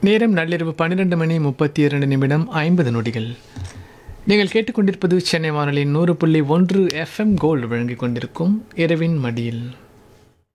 நேரம் நள்ளிரவு 12:32 நீங்கள் கேட்டுக்கொண்டிருப்பது சென்னை வானொலியின் 100.1 FM கோல்டு வழங்கிக் கொண்டிருக்கும் இரவின் மடியில்.